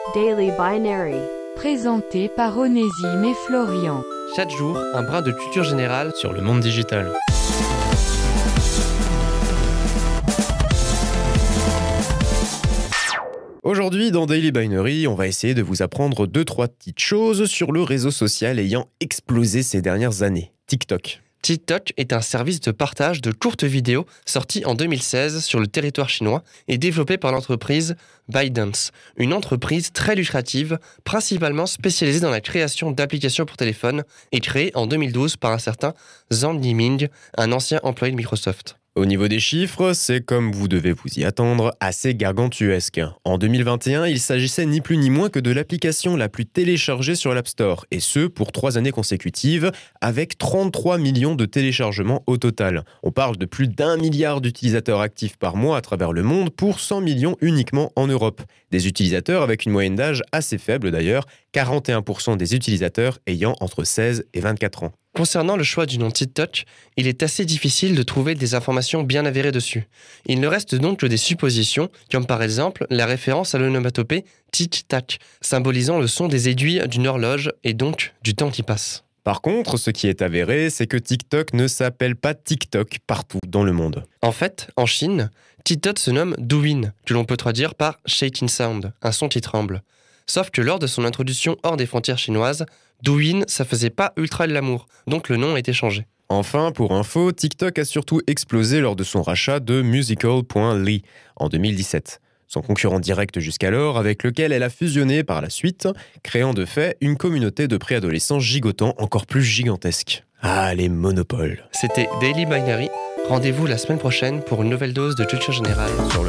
Daily Binary. Présenté par Onésime et Florian. Chaque jour, un brin de culture générale sur le monde digital. Aujourd'hui, dans Daily Binary, on va essayer de vous apprendre 2-3 petites choses sur le réseau social ayant explosé ces dernières années, TikTok. TikTok est un service de partage de courtes vidéos sorti en 2016 sur le territoire chinois et développé par l'entreprise ByteDance, une entreprise très lucrative, principalement spécialisée dans la création d'applications pour téléphone et créée en 2012 par un certain Zhang Yiming, un ancien employé de Microsoft. Au niveau des chiffres, c'est comme vous devez vous y attendre, assez gargantuesque. En 2021, il s'agissait ni plus ni moins que de l'application la plus téléchargée sur l'App Store, et ce pour 3 années consécutives, avec 33 millions de téléchargements au total. On parle de plus d'1 milliard d'utilisateurs actifs par mois à travers le monde pour 100 millions uniquement en Europe. Des utilisateurs avec une moyenne d'âge assez faible d'ailleurs, 41% des utilisateurs ayant entre 16 et 24 ans. Concernant le choix du nom TikTok, il est assez difficile de trouver des informations bien avérées dessus. Il ne reste donc que des suppositions, comme par exemple la référence à l'onomatopée tic-tac, symbolisant le son des aiguilles d'une horloge et donc du temps qui passe. Par contre, ce qui est avéré, c'est que TikTok ne s'appelle pas TikTok partout dans le monde. En fait, en Chine, TikTok se nomme Douyin, que l'on peut traduire par shaking sound, un son qui tremble. Sauf que lors de son introduction hors des frontières chinoises, Douyin, ça faisait pas ultra de l'amour, donc le nom a été changé. Enfin, pour info, TikTok a surtout explosé lors de son rachat de Musical.ly en 2017. Son concurrent direct jusqu'alors, avec lequel elle a fusionné par la suite, créant de fait une communauté de préadolescents gigotants encore plus gigantesque. Ah, les monopoles. C'était Daily Binary. Rendez-vous la semaine prochaine pour une nouvelle dose de culture générale sur le